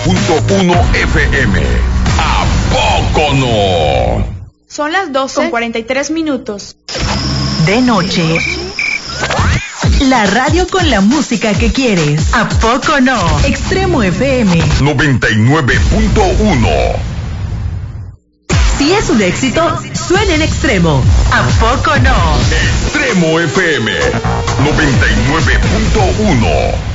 99.1 FM. ¿A poco no? Son las 12:43. De noche. La radio con la música que quieres. ¿A poco no? Extremo FM 99.1. Si es un éxito, suena en Extremo. ¿A poco no? Extremo FM 99.1.